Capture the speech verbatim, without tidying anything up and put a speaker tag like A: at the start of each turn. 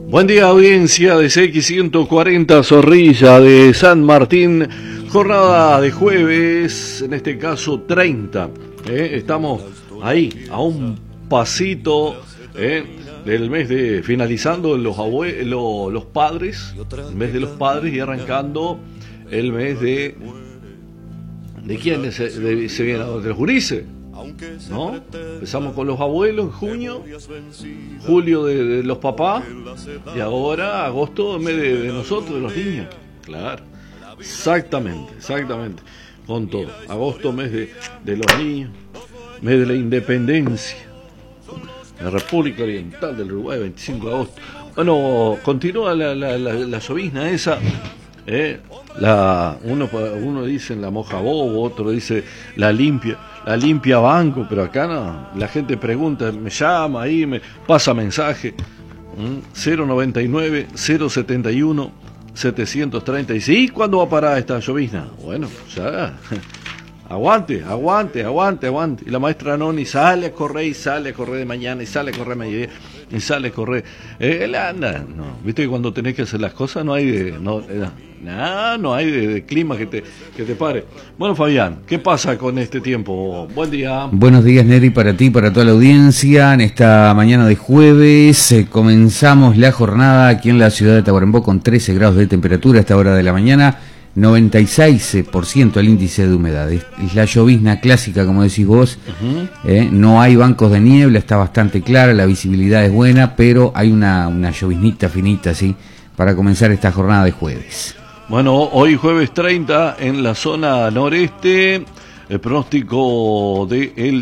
A: Buen día, audiencia de C X ciento cuarenta Zorrilla de San Martín. Jornada de jueves, en este caso treinta. ¿eh? Estamos ahí, a un pasito ¿eh? del mes de finalizando los, abue los, los padres, el mes de los padres y arrancando el mes de... ¿De quién se, de, se viene? ¿De los gurises? ¿No? Empezamos con los abuelos en junio, julio de, de los papás y ahora agosto el mes de, de nosotros, de los niños. Claro, exactamente, exactamente, con todo. Agosto mes de, de los niños, mes de la independencia, la República Oriental del Uruguay, veinticinco de agosto. Bueno, continúa la, la, la, la llovizna esa. Eh, la, uno, uno dice la moja bobo, otro dice la limpia, la limpia banco, pero acá no, la gente pregunta, me llama ahí, me pasa mensaje, ¿Mm? cero noventa y nueve, cero setenta y uno, setecientos treinta y seis. ¿Y cuándo va a parar esta llovizna? Bueno, ya, aguante, aguante, aguante, aguante. Y la maestra Noni sale a correr y sale a correr de mañana y sale a correr a mediodía y sale a correr. Eh, él anda, no, viste que cuando tenés que hacer las cosas no hay de, no, eh, no, no hay de, de clima que te, que te pare. Bueno, Fabián, ¿qué pasa con este tiempo? Buen día.
B: Buenos días, Neri, para ti, para toda la audiencia. En esta mañana de jueves eh, comenzamos la jornada aquí en la ciudad de Tacuarembó con trece grados de temperatura a esta hora de la mañana. noventa y seis por ciento el índice de humedad. Es la llovizna clásica, como decís vos. Uh-huh. eh, no hay bancos de niebla, está bastante clara, la visibilidad es buena, pero hay una, una lloviznita finita, ¿sí? Para comenzar esta jornada de jueves.
A: Bueno, hoy jueves treinta en la zona noreste, el pronóstico de el